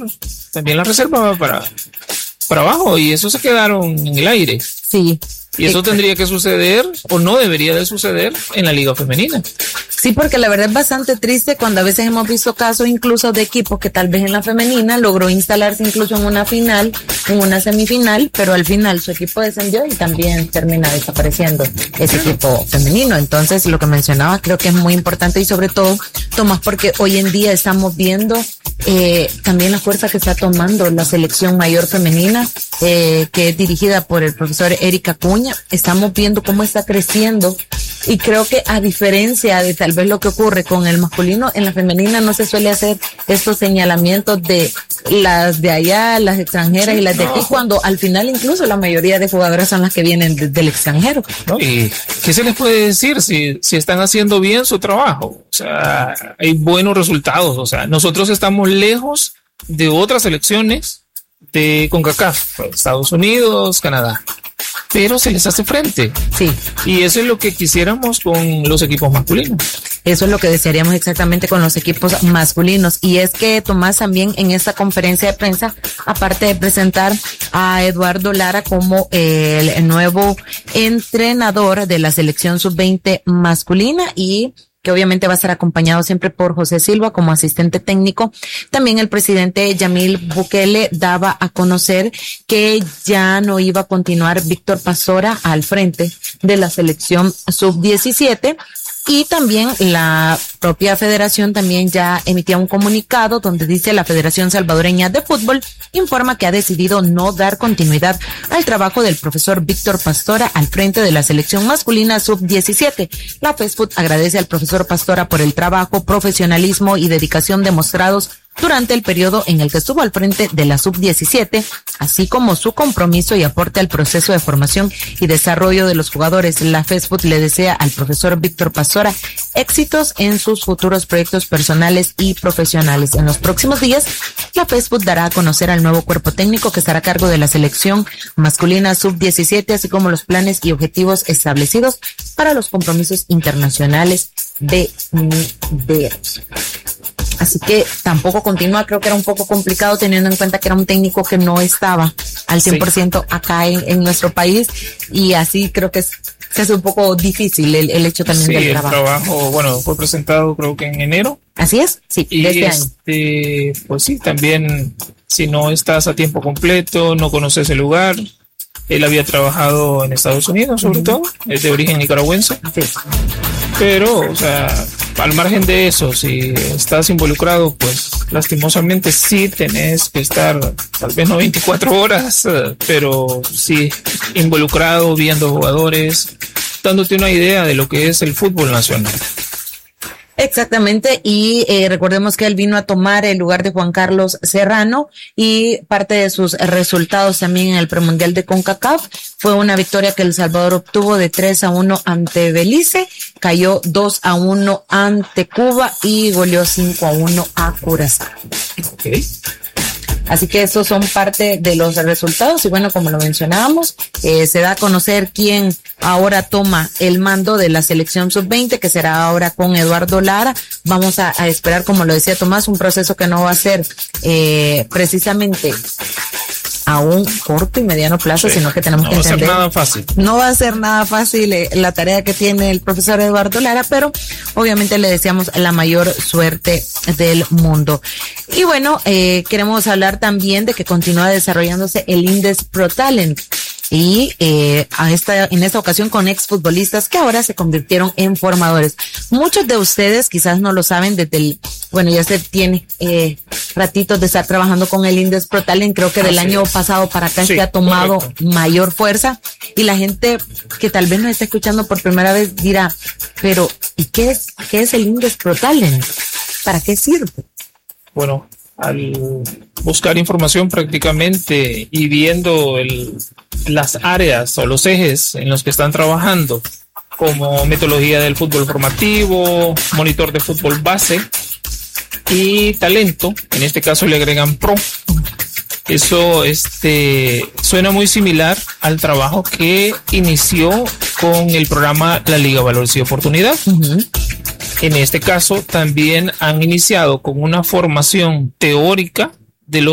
también la reserva va para abajo, y eso se quedaron en el aire. Sí. Y eso tendría que suceder, o no debería de suceder, en la liga femenina. Sí, porque la verdad es bastante triste cuando a veces hemos visto casos incluso de equipos que tal vez en la femenina logró instalarse incluso en una final, en una semifinal, pero al final su equipo descendió y también termina desapareciendo ese equipo femenino. Entonces, lo que mencionaba creo que es muy importante, y sobre todo, Tomás, porque hoy en día estamos viendo también la fuerza que está tomando la selección mayor femenina, que es dirigida por el profesor Eric Acuña. Estamos viendo cómo está creciendo, y creo que a diferencia de tal vez lo que ocurre con el masculino, en la femenina no se suele hacer estos señalamientos de las de allá, las extranjeras y las de aquí, cuando al final incluso la mayoría de jugadoras son las que vienen del extranjero. No, ¿y qué se les puede decir si están haciendo bien su trabajo? O sea, hay buenos resultados. O sea, nosotros estamos lejos de otras selecciones de CONCACAF, Estados Unidos, Canadá, pero se les hace frente. Sí. Y eso es lo que quisiéramos con los equipos masculinos. Eso es lo que desearíamos exactamente con los equipos masculinos. Y es que Tomás, también en esta conferencia de prensa, aparte de presentar a Eduardo Lara como el nuevo entrenador de la selección sub-20 masculina, y que obviamente va a estar acompañado siempre por José Silva como asistente técnico, también el presidente Yamil Bukele daba a conocer que ya no iba a continuar Víctor Pastora al frente de la selección sub-17. Y también la propia federación también ya emitía un comunicado donde dice: la Federación Salvadoreña de Fútbol informa que ha decidido no dar continuidad al trabajo del profesor Víctor Pastora al frente de la selección masculina sub-17. La FESFUT agradece al profesor Pastora por el trabajo, profesionalismo y dedicación demostrados durante el periodo en el que estuvo al frente de la sub-17, así como su compromiso y aporte al proceso de formación y desarrollo de los jugadores. La FESFUT le desea al profesor Víctor Pastora éxitos en sus futuros proyectos personales y profesionales. En los próximos días, la FESFUT dará a conocer al nuevo cuerpo técnico que estará a cargo de la selección masculina sub-17, así como los planes y objetivos establecidos para los compromisos internacionales de niveles. Así que tampoco continúa. Creo que era un poco complicado teniendo en cuenta que era un técnico que no estaba al 100% acá en nuestro país, y así creo que se hace un poco difícil el hecho también del trabajo. Sí, el trabajo, bueno, fue presentado creo que en enero. Así es, sí, y de este año. Pues sí, también si no estás a tiempo completo, no conoces el lugar. Él había trabajado en Estados Unidos, sobre todo, es de origen nicaragüense. Sí. Pero, o sea, al margen de eso, si estás involucrado, pues lastimosamente sí tenés que estar, tal vez no 24 horas, pero sí involucrado, viendo jugadores, dándote una idea de lo que es el fútbol nacional. Exactamente, y recordemos que él vino a tomar el lugar de Juan Carlos Serrano, y parte de sus resultados también en el premundial de CONCACAF fue una victoria que El Salvador obtuvo de 3-1 ante Belice, cayó 2-1 ante Cuba y goleó 5-1 a Curazao. Okay. Así que esos son parte de los resultados, y bueno, como lo mencionábamos, se da a conocer quién ahora toma el mando de la selección sub-20, que será ahora con Eduardo Lara. Vamos a esperar, como lo decía Tomás, un proceso que no va a ser precisamente a un corto y mediano plazo, sino que tenemos que entender. No va a ser nada fácil. No va a ser nada fácil la tarea que tiene el profesor Eduardo Lara, pero obviamente le deseamos la mayor suerte del mundo. Y bueno, queremos hablar también de que continúa desarrollándose el Indes Pro Talent. Y en esta ocasión con exfutbolistas que ahora se convirtieron en formadores. Muchos de ustedes quizás no lo saben, ya se tiene ratitos de estar trabajando con el Indes Pro Talent. Creo que del año pasado para acá se ha tomado mayor fuerza, y la gente que tal vez nos está escuchando por primera vez dirá: pero ¿y qué es el Indes Pro Talent? ¿Para qué sirve? Bueno, al buscar información prácticamente y viendo las áreas o los ejes en los que están trabajando, como metodología del fútbol formativo, monitor de fútbol base y talento, en este caso le agregan pro. Eso suena muy similar al trabajo que inició con el programa La Liga Valores y Oportunidad. Uh-huh. En este caso también han iniciado con una formación teórica